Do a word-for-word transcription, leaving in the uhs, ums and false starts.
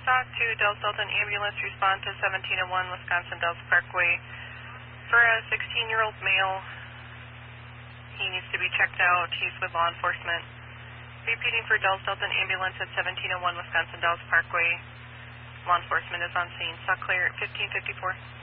Stock to Dells Delta ambulance, respond to seventeen oh one Wisconsin Dells Parkway for a sixteen-year-old male. He needs to be checked out. He's with law enforcement. Repeating for Dells Delta ambulance at seventeen oh one Wisconsin Dells Parkway. Law enforcement is on scene. Saw clear at fifteen fifty-four.